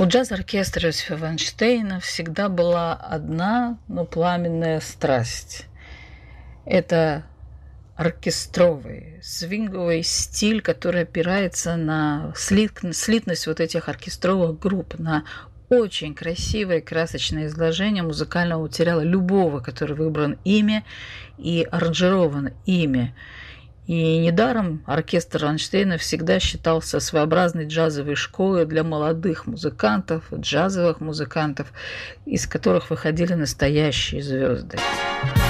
У джаз-оркестра Иосифа Вайнштейна всегда была одна, но пламенная страсть. Это оркестровый, свинговый стиль, который опирается на слитность вот этих оркестровых групп, на очень красивое красочное изложение музыкального материала любого, который выбран ими и аранжирован ими. И недаром оркестр Вайнштейна всегда считался своеобразной джазовой школой для молодых музыкантов, джазовых музыкантов, из которых выходили настоящие звезды.